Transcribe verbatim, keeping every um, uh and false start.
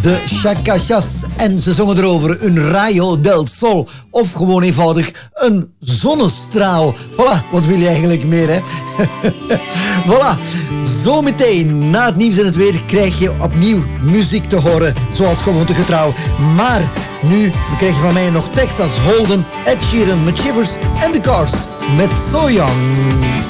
de Chacachas. En ze zongen erover een rayo del sol. Of gewoon eenvoudig een zonnestraal. Voilà, wat wil je eigenlijk meer, hè? Voilà, zometeen na het nieuws en het weer krijg je opnieuw muziek te horen. Zoals gewoonte getrouw. Maar nu krijg je van mij nog Texas Hold'em, Ed Sheeran met Shivers en The Cars met So Young.